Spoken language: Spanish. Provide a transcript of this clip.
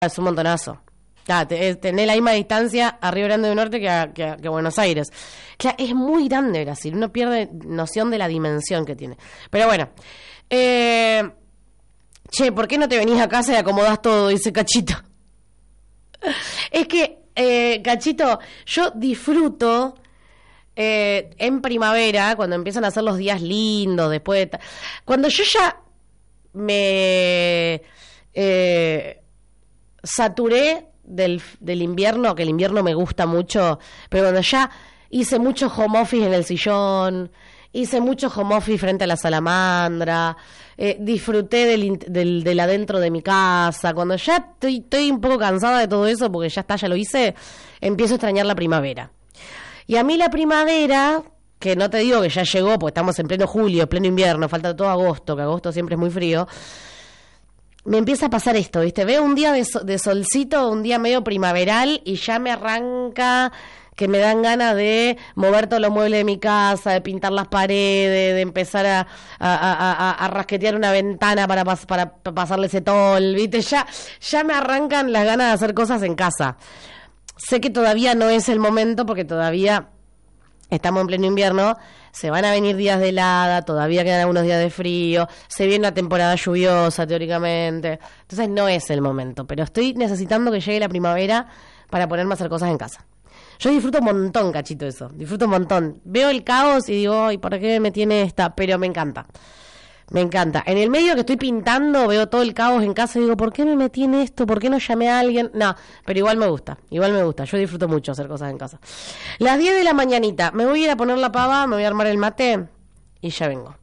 Es un montonazo. Tenés la misma distancia a Río Grande do Norte que a Buenos Aires. Claro, es muy grande Brasil, uno pierde noción de la dimensión que tiene. Pero bueno, che, ¿por qué no te venís a casa y acomodás todo? Dice Cachito. Es que, Cachito, yo disfruto en primavera, cuando empiezan a ser los días lindos, después cuando yo ya me saturé del invierno, que el invierno me gusta mucho, pero cuando ya hice mucho home office en el sillón, hice mucho home office frente a la salamandra, disfruté del adentro de mi casa, cuando ya estoy un poco cansada de todo eso, porque ya lo hice, empiezo a extrañar la primavera. Y a mí la primavera, que no te digo que ya llegó, porque estamos en pleno julio, pleno invierno, falta todo agosto, que agosto siempre es muy frío, me empieza a pasar esto, ¿viste? Veo un día de solcito, un día medio primaveral, y ya me arranca que me dan ganas de mover todos los muebles de mi casa, de pintar las paredes, de empezar a rasquetear una ventana para pasarle cetol, ¿viste? Ya me arrancan las ganas de hacer cosas en casa. Sé que todavía no es el momento, porque todavía estamos en pleno invierno, se van a venir días de helada, todavía quedan algunos días de frío, se viene una temporada lluviosa teóricamente, entonces no es el momento, pero estoy necesitando que llegue la primavera para ponerme a hacer cosas en casa. Yo disfruto un montón, Cachito, eso, disfruto un montón. Veo el caos y digo, ay, ¿por qué me metí en esta? Pero me encanta. Me encanta. En el medio que estoy pintando, veo todo el caos en casa y digo, ¿por qué me metí en esto? ¿Por qué no llamé a alguien? No, pero igual me gusta. Yo disfruto mucho hacer cosas en casa. Las 10 de la mañanita, me voy a ir a poner la pava, me voy a armar el mate y ya vengo.